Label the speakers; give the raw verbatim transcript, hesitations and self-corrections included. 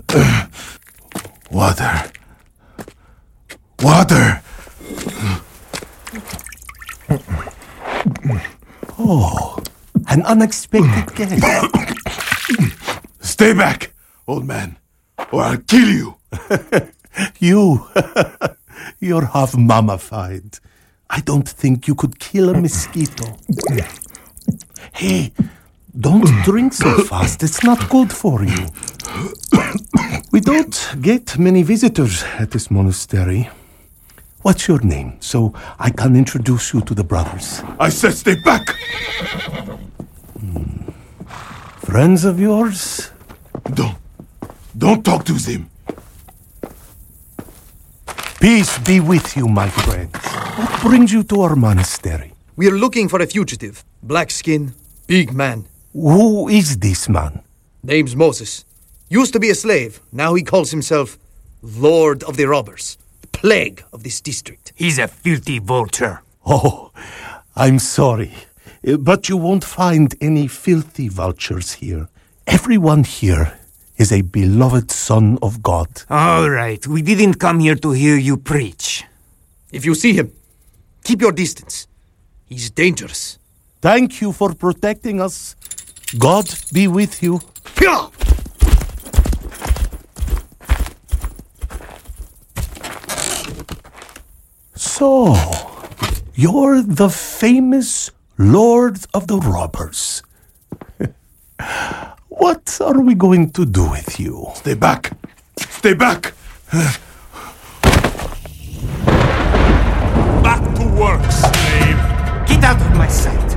Speaker 1: Water. Water!
Speaker 2: Oh, an unexpected guest.
Speaker 1: Stay back, old man, or I'll kill you.
Speaker 2: You, you're half mummified. I don't think you could kill a mosquito. Hey, don't drink so fast. It's not good for you. We don't get many visitors at this monastery. What's your name, so I can introduce you to the brothers?
Speaker 1: I said stay back!
Speaker 2: Hmm. Friends of yours?
Speaker 1: Don't, don't talk to them.
Speaker 2: Peace be with you, my friend. What brings you to our monastery?
Speaker 3: We're looking for a fugitive. Black skin, big man.
Speaker 2: Who is this man?
Speaker 3: Name's Moses. Used to be a slave. Now he calls himself Lord of the Robbers. Plague of this district.
Speaker 4: He's a filthy vulture.
Speaker 2: Oh, I'm sorry, but you won't find any filthy vultures here. Everyone here is a beloved son of God.
Speaker 4: All right, we didn't come here to hear you preach.
Speaker 3: If you see him, keep your distance. He's dangerous.
Speaker 2: Thank you for protecting us. God be with you.
Speaker 3: Pia!
Speaker 2: So, you're the famous Lord of the Robbers. What are we going to do with you?
Speaker 1: Stay back! Stay back!
Speaker 4: Back to work, slave! Get out of my sight!